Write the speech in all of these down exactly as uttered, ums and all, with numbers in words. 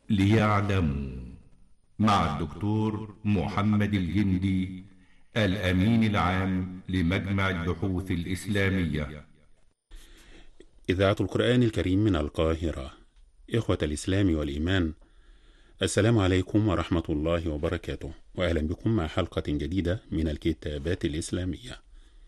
ليعلموا، مع الدكتور محمد الجندي، الأمين العام لمجمع البحوث الإسلامية. إذاعة القرآن الكريم من القاهرة. إخوة الإسلام والإيمان، السلام عليكم ورحمة الله وبركاته، وأهلا بكم مع حلقة جديدة من الكتابات الإسلامية.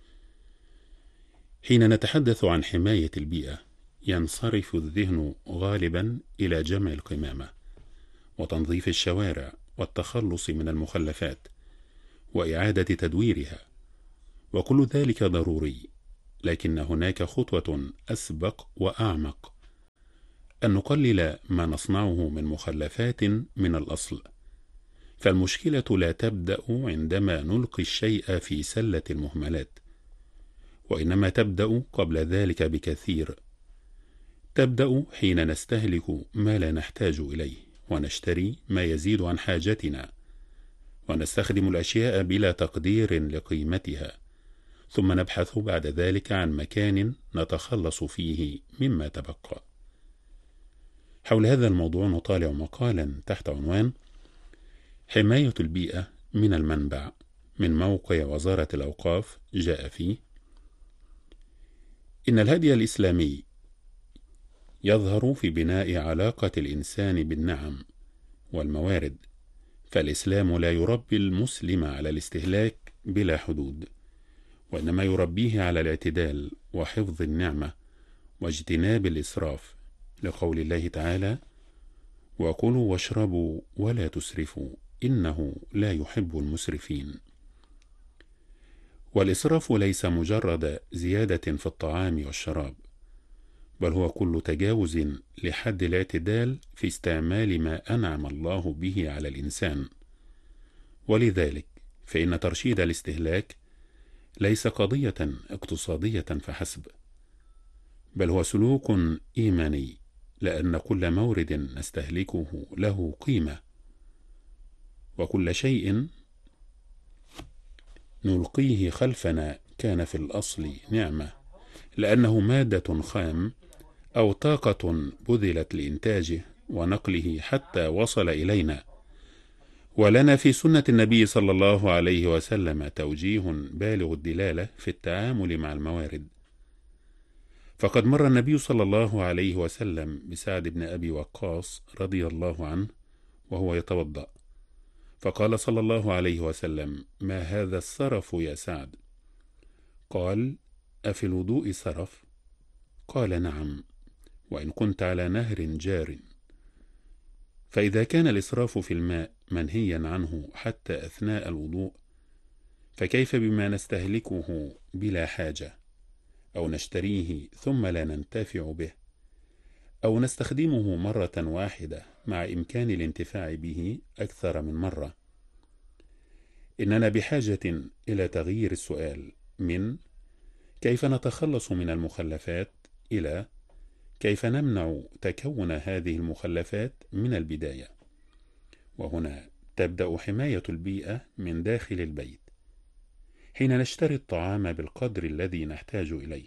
حين نتحدث عن حماية البيئة ينصرف الذهن غالبا إلى جمع القمامة وتنظيف الشوارع والتخلص من المخلفات وإعادة تدويرها، وكل ذلك ضروري، لكن هناك خطوة أسبق وأعمق: أن نقلل ما نصنعه من مخلفات من الأصل. فالمشكلة لا تبدأ عندما نلقي الشيء في سلة المهملات، وإنما تبدأ قبل ذلك بكثير. تبدأ حين نستهلك ما لا نحتاج إليه، ونشتري ما يزيد عن حاجتنا، ونستخدم الأشياء بلا تقدير لقيمتها، ثم نبحث بعد ذلك عن مكان نتخلص فيه مما تبقى. حول هذا الموضوع نطالع مقالا تحت عنوان حماية البيئة من المنبع من موقع وزارة الأوقاف. جاء فيه: إن الهدي الإسلامي يظهر في بناء علاقة الإنسان بالنعم والموارد، فالإسلام لا يربي المسلم على الاستهلاك بلا حدود، وإنما يربيه على الاعتدال وحفظ النعمة واجتناب الإسراف، لقول الله تعالى: وكلوا واشربوا ولا تسرفوا إنه لا يحب المسرفين. والإسراف ليس مجرد زيادة في الطعام والشراب، بل هو كل تجاوز لحد الاعتدال في استعمال ما أنعم الله به على الإنسان. ولذلك فإن ترشيد الاستهلاك ليس قضية اقتصادية فحسب، بل هو سلوك إيماني، لأن كل مورد نستهلكه له قيمة، وكل شيء نلقيه خلفنا كان في الأصل نعمة، لأنه مادة خام أو طاقة بذلت لإنتاجه ونقله حتى وصل إلينا. ولنا في سنة النبي صلى الله عليه وسلم توجيه بالغ الدلالة في التعامل مع الموارد. فقد مر النبي صلى الله عليه وسلم بسعد بن أبي وقاص رضي الله عنه وهو يتوضأ، فقال صلى الله عليه وسلم: ما هذا السرف يا سعد؟ قال: أفي الوضوء سرف؟ قال: نعم، وإن كنت على نهر جار. فإذا كان الإسراف في الماء منهيا عنه حتى أثناء الوضوء، فكيف بما نستهلكه بلا حاجة، أو نشتريه ثم لا ننتفع به، أو نستخدمه مرة واحدة مع إمكان الانتفاع به أكثر من مرة؟ إننا بحاجة إلى تغيير السؤال من كيف نتخلص من المخلفات إلى كيف نمنع تكون هذه المخلفات من البداية. وهنا تبدأ حماية البيئة من داخل البيت، حين نشتري الطعام بالقدر الذي نحتاج إليه،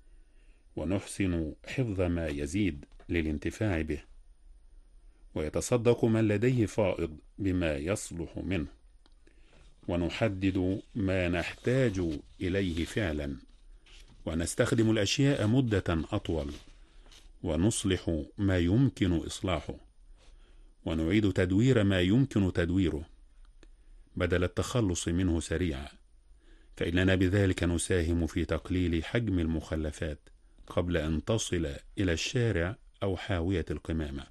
ونحسن حفظ ما يزيد للانتفاع به، ويتصدق من لديه فائض بما يصلح منه، ونحدد ما نحتاج إليه فعلا، ونستخدم الأشياء مدة أطول، ونصلح ما يمكن إصلاحه، ونعيد تدوير ما يمكن تدويره بدل التخلص منه سريعا، فإننا بذلك نساهم في تقليل حجم المخلفات قبل أن تصل إلى الشارع أو حاوية القمامة.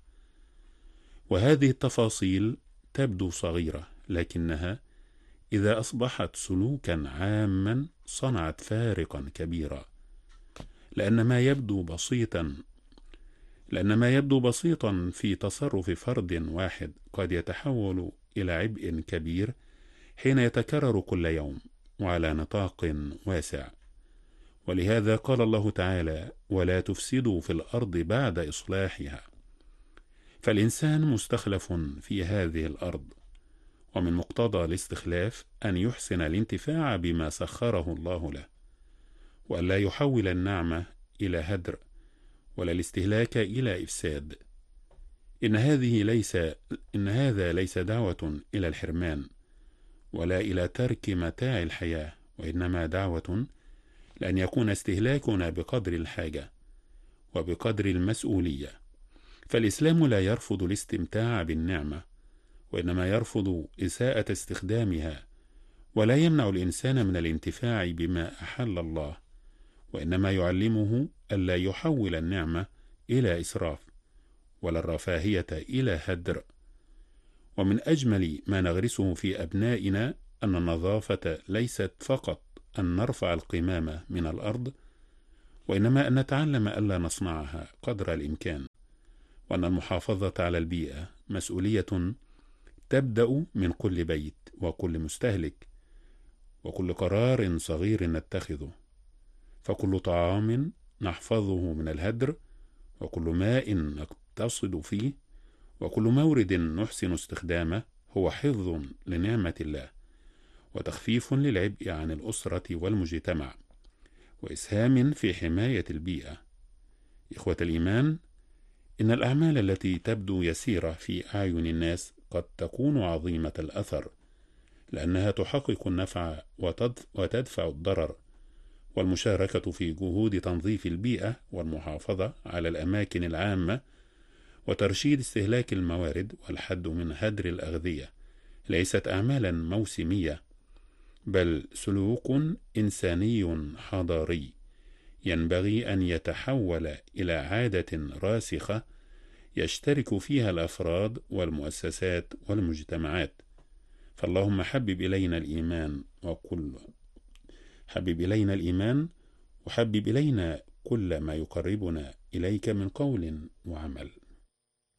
وهذه التفاصيل تبدو صغيرة، لكنها إذا أصبحت سلوكا عاما صنعت فارقا كبيرا، لأن ما يبدو بسيطا لأن ما يبدو بسيطا في تصرف فرد واحد قد يتحول إلى عبء كبير حين يتكرر كل يوم وعلى نطاق واسع. ولهذا قال الله تعالى: ولا تفسدوا في الأرض بعد إصلاحها. فالإنسان مستخلف في هذه الأرض، ومن مقتضى الاستخلاف أن يحسن الانتفاع بما سخره الله له، وألا يحول النعمة إلى هدر ولا الاستهلاك إلى إفساد. إن هذه ليس إن هذا ليس دعوة إلى الحرمان ولا إلى ترك متاع الحياة، وإنما دعوة لأن يكون استهلاكنا بقدر الحاجة وبقدر المسؤولية. فالإسلام لا يرفض الاستمتاع بالنعمة، وإنما يرفض إساءة استخدامها، ولا يمنع الإنسان من الانتفاع بما أحل الله، وإنما يعلمه ألا يحول النعمة إلى إسراف ولا الرفاهية إلى هدر. ومن أجمل ما نغرسه في أبنائنا أن النظافة ليست فقط أن نرفع القمامة من الأرض، وإنما أن نتعلم ألا نصنعها قدر الإمكان، وأن المحافظة على البيئة مسؤولية تبدأ من كل بيت وكل مستهلك وكل قرار صغير نتخذه. فكل طعام نحفظه من الهدر، وكل ماء نقتصد فيه، وكل مورد نحسن استخدامه هو حفظ لنعمة الله وتخفيف للعبء عن الأسرة والمجتمع وإسهام في حماية البيئة. إخوة الإيمان، إن الأعمال التي تبدو يسيرة في أعين الناس قد تكون عظيمة الأثر، لأنها تحقق النفع وتدفع الضرر. والمشاركة في جهود تنظيف البيئة والمحافظة على الأماكن العامة وترشيد استهلاك الموارد والحد من هدر الأغذية ليست أعمالا موسمية، بل سلوك إنساني حضاري ينبغي أن يتحول إلى عادة راسخة يشترك فيها الأفراد والمؤسسات والمجتمعات. فاللهم حبب إلينا الإيمان وكل حبب إلينا الإيمان وحبب إلينا كل ما يقربنا إليك من قول وعمل.